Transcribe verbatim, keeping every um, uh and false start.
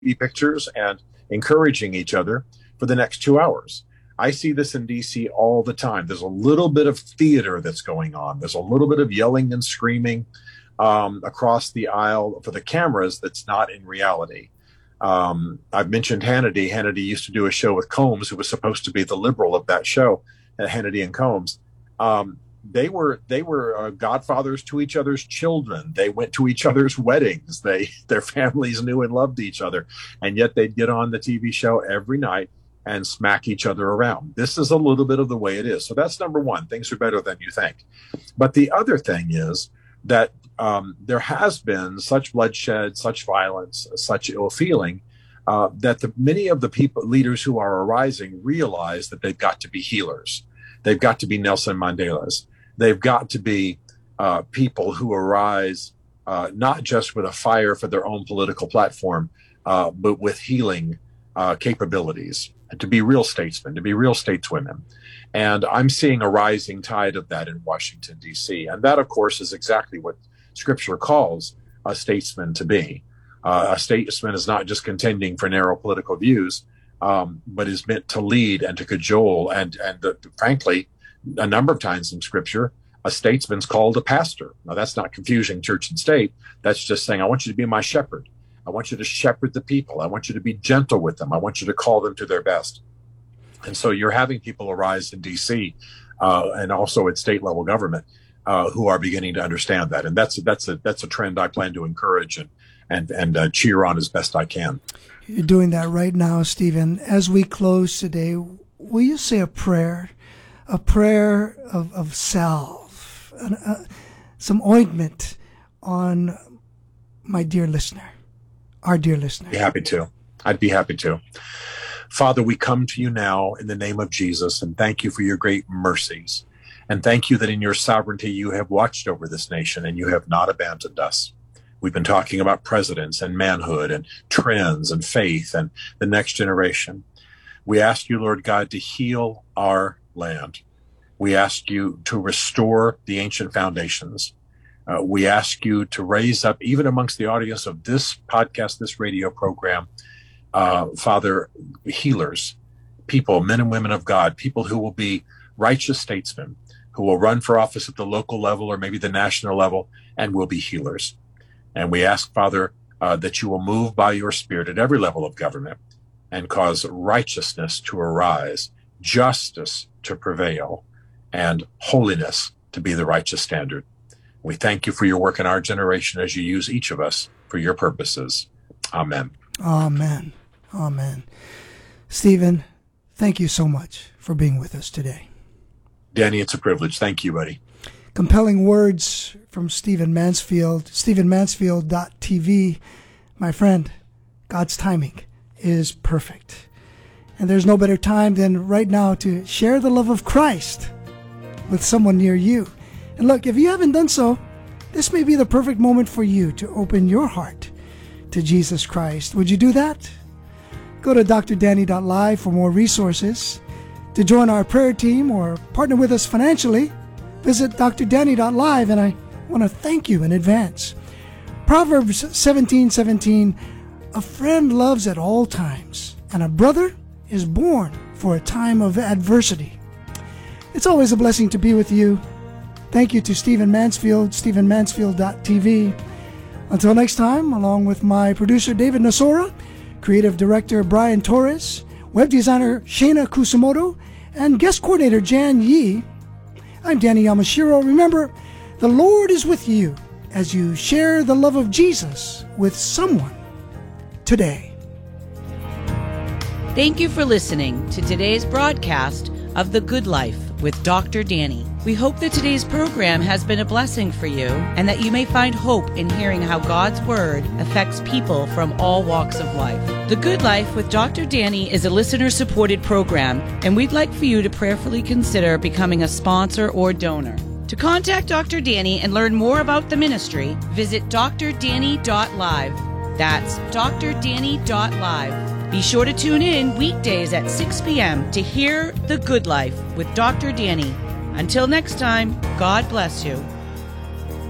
pictures and encouraging each other for the next two hours. I see this in D C all the time. There's a little bit of theater that's going on. There's a little bit of yelling and screaming um, across the aisle for the cameras that's not in reality. Um, I've mentioned Hannity. Hannity used to do a show with Combs, who was supposed to be the liberal of that show, at Hannity and Combs. Um, they were they were uh, godfathers to each other's children. They went to each other's weddings. They their families knew and loved each other, and yet they'd get on the T V show every night and smack each other around. This is a little bit of the way it is. So that's number one. Things are better than you think. But the other thing is that um, there has been such bloodshed, such violence, such ill feeling uh, that the, many of the people, leaders who are arising realize that they've got to be healers. They've got to be Nelson Mandelas. They've got to be uh, people who arise uh, not just with a fire for their own political platform, uh, but with healing uh, capabilities, to be real statesmen, to be real stateswomen. And I'm seeing a rising tide of that in Washington, D C. And that, of course, is exactly what Scripture calls a statesman to be. Uh, a statesman is not just contending for narrow political views, um, but is meant to lead and to cajole. And, and uh, frankly, a number of times in Scripture, a statesman's called a pastor. Now, that's not confusing church and state. That's just saying, I want you to be my shepherd. I want you to shepherd the people. I want you to be gentle with them. I want you to call them to their best. And so you're having people arise in D C uh, and also at state level government uh, who are beginning to understand that. And that's that's a that's a trend I plan to encourage and and and uh, cheer on as best I can. You're doing that right now, Stephen. As we close today, will you say a prayer, a prayer of, of salve, an, uh, some ointment on my dear listener, our dear listener? I'd be happy to. I'd be happy to. Father, we come to you now in the name of Jesus and thank you for your great mercies. And thank you that in your sovereignty you have watched over this nation and you have not abandoned us. We've been talking about presidents and manhood and trends and faith and the next generation. We ask you, Lord God, to heal our land. We ask you to restore the ancient foundations. Uh, we ask you to raise up, even amongst the audience of this podcast, this radio program, uh, Father, healers, people, men and women of God, people who will be righteous statesmen, who will run for office at the local level or maybe the national level and will be healers. And we ask, Father, uh, that you will move by your Spirit at every level of government and cause righteousness to arise, justice to prevail, and holiness to be the righteous standard. We thank you for your work in our generation as you use each of us for your purposes. Amen. Amen. Amen. Stephen, thank you so much for being with us today. Danny, it's a privilege. Thank you, buddy. Compelling words from Stephen Mansfield, stephen mansfield dot t v. My friend, God's timing is perfect. And there's no better time than right now to share the love of Christ with someone near you. And look, if you haven't done so, this may be the perfect moment for you to open your heart to Jesus Christ. Would you do that? Go to d r danny dot live for more resources. To join our prayer team or partner with us financially, visit d r danny dot live, and I want to thank you in advance. Proverbs seventeen seventeen, a friend loves at all times, and a brother is born for a time of adversity. It's always a blessing to be with you. Thank you to Stephen Mansfield, stephen mansfield dot t v. Until next time, along with my producer David Nasora, creative director Brian Torres, web designer Shayna Kusumoto, and guest coordinator Jan Yee, I'm Danny Yamashiro. Remember, the Lord is with you as you share the love of Jesus with someone today. Thank you for listening to today's broadcast of The Good Life with Doctor Danny. We hope that today's program has been a blessing for you and that you may find hope in hearing how God's Word affects people from all walks of life. The Good Life with Doctor Danny is a listener-supported program, and we'd like for you to prayerfully consider becoming a sponsor or donor. To contact Doctor Danny and learn more about the ministry, visit d r danny dot live. That's d r danny dot live. Be sure to tune in weekdays at six p.m. to hear The Good Life with Doctor Danny. Until next time, God bless you.